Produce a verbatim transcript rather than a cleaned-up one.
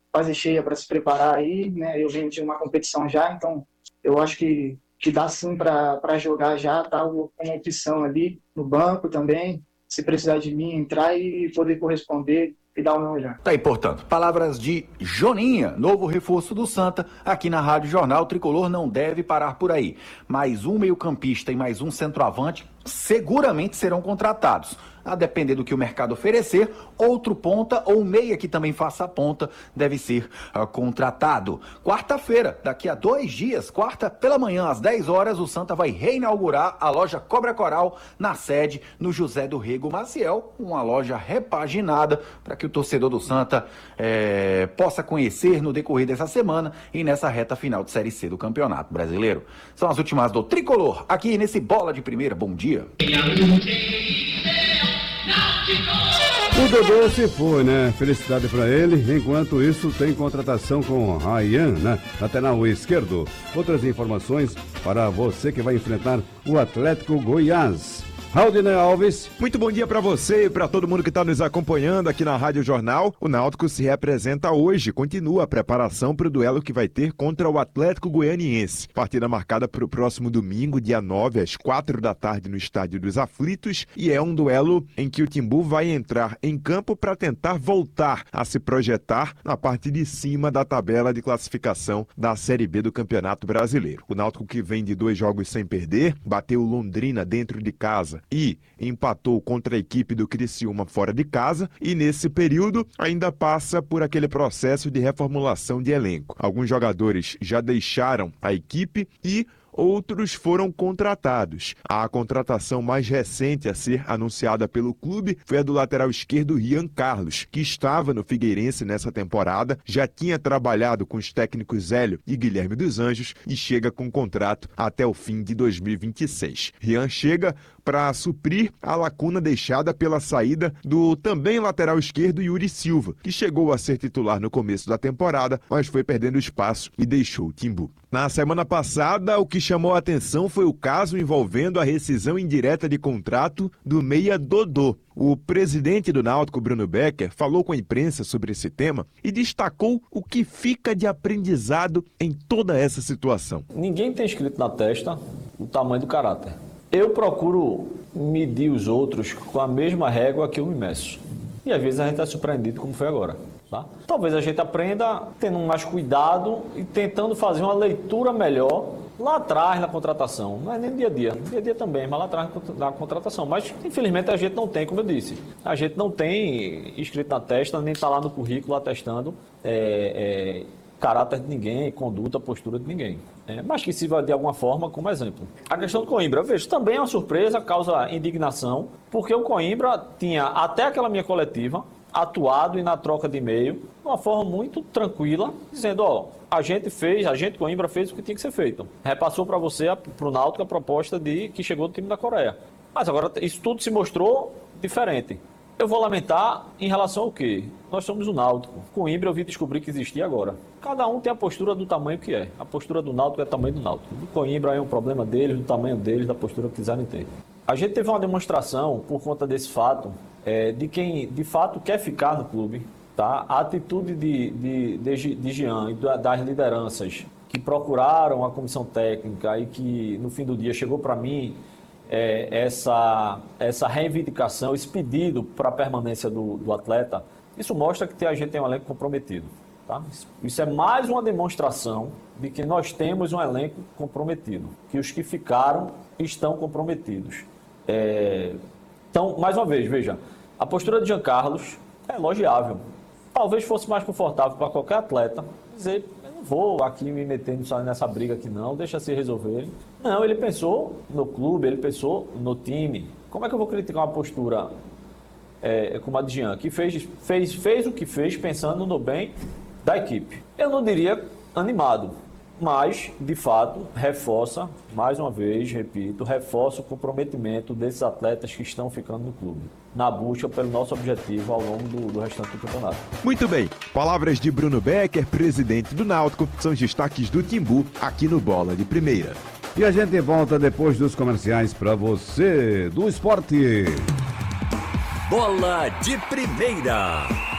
fase cheia para se preparar aí, né? Eu venho de uma competição já, então eu acho que, que dá sim para jogar já, tá como opção ali no banco também, se precisar de mim, entrar e poder corresponder e dar o meu melhor. Tá aí, portanto, palavras de Joninha, novo reforço do Santa, aqui na Rádio Jornal. O Tricolor não deve parar por aí. Mais um meio-campista e mais um centroavante seguramente serão contratados. A depender do que o mercado oferecer, outro ponta ou meia que também faça a ponta deve ser uh, contratado. Quarta-feira, daqui a dois dias, quarta pela manhã, às dez horas, o Santa vai reinaugurar a loja Cobra Coral na sede no José do Rego Maciel, uma loja repaginada para que o torcedor do Santa eh, possa conhecer no decorrer dessa semana e nessa reta final de Série C do Campeonato Brasileiro. São as últimas do Tricolor, aqui nesse Bola de Primeira. Bom dia. O Dodô se foi, né? Felicidade pra ele. Enquanto isso, tem contratação com Ryan, né? Lateral esquerdo. Outras informações para você que vai enfrentar o Atlético Goiás. Raudinei Alves. Muito bom dia para você e para todo mundo que está nos acompanhando aqui na Rádio Jornal. O Náutico se reapresenta hoje, continua a preparação para o duelo que vai ter contra o Atlético Goianiense. Partida marcada para o próximo domingo, dia nove, às quatro da tarde, no Estádio dos Aflitos. E é um duelo em que o Timbu vai entrar em campo para tentar voltar a se projetar na parte de cima da tabela de classificação da Série B do Campeonato Brasileiro. O Náutico, que vem de dois jogos sem perder, bateu Londrina dentro de casa e empatou contra a equipe do Criciúma fora de casa, e nesse período ainda passa por aquele processo de reformulação de elenco. Alguns jogadores já deixaram a equipe e outros foram contratados. A contratação mais recente a ser anunciada pelo clube foi a do lateral esquerdo Rian Carlos, que estava no Figueirense nessa temporada, já tinha trabalhado com os técnicos Hélio e Guilherme dos Anjos e chega com contrato até o fim de dois mil e vinte e seis. Rian chega para suprir a lacuna deixada pela saída do também lateral esquerdo Yuri Silva, que chegou a ser titular no começo da temporada, mas foi perdendo espaço e deixou o Timbu. Na semana passada, o que chamou a atenção foi o caso envolvendo a rescisão indireta de contrato do meia Dodô. O presidente do Náutico, Bruno Becker, falou com a imprensa sobre esse tema e destacou o que fica de aprendizado em toda essa situação. Ninguém tem escrito na testa o tamanho do caráter. Eu procuro medir os outros com a mesma régua que eu me meço. E às vezes a gente é surpreendido, como foi agora. Tá? Talvez a gente aprenda tendo mais cuidado e tentando fazer uma leitura melhor lá atrás na contratação. Não é nem no dia a dia. No dia a dia também, mas lá atrás na contratação. Mas, infelizmente, a gente não tem, como eu disse, a gente não tem escrito na testa, nem está lá no currículo atestando é, é, caráter de ninguém, conduta, postura de ninguém. É, mas que sirva de alguma forma como exemplo. A questão do Coimbra, eu vejo, também é uma surpresa, causa indignação, porque o Coimbra tinha, até aquela minha coletiva, atuado e na troca de e-mail, de uma forma muito tranquila, dizendo, ó, a gente fez, a gente Coimbra fez o que tinha que ser feito. Repassou para você, para o Náutico, a proposta de que chegou do time da Coreia. Mas agora isso tudo se mostrou diferente. Eu vou lamentar em relação ao quê? Nós somos o Náutico. Coimbra eu vim descobrir que existia agora. Cada um tem a postura do tamanho que é. A postura do Náutico é o tamanho do Náutico. Do Coimbra é um problema deles, do tamanho deles, da postura que quiserem ter. A gente teve uma demonstração, por conta desse fato, é, de quem de fato quer ficar no clube. Tá? A atitude de, de, de, de Jean e das lideranças que procuraram a comissão técnica e que no fim do dia chegou para mim é, essa, essa reivindicação, esse pedido para a permanência do, do atleta, isso mostra que a gente tem um elenco comprometido. Tá? Isso é mais uma demonstração de que nós temos um elenco comprometido, que os que ficaram estão comprometidos. É... Então, mais uma vez, veja, a postura de Jean Carlos é elogiável. Talvez fosse mais confortável para qualquer atleta dizer, eu não vou aqui me meter nessa briga aqui não, deixa se resolverem. Não, ele pensou no clube, ele pensou no time. Como é que eu vou criticar uma postura é, como a de Jean, que fez, fez, fez o que fez pensando no bem da equipe? Eu não diria animado, mas, de fato, reforça, mais uma vez, repito, reforça o comprometimento desses atletas que estão ficando no clube, na busca pelo nosso objetivo ao longo do, do restante do campeonato. Muito bem, palavras de Bruno Becker, presidente do Náutico, são os destaques do Timbu aqui no Bola de Primeira. E a gente volta depois dos comerciais para você do esporte. Bola de Primeira.